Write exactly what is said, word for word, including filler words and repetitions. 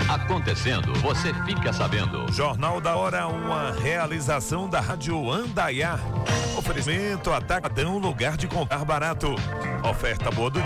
Acontecendo, você fica sabendo. Jornal da Hora, uma realização da Rádio Andaiá. Oferecimento Atacadão, lugar de comprar barato. Oferta boa do dia.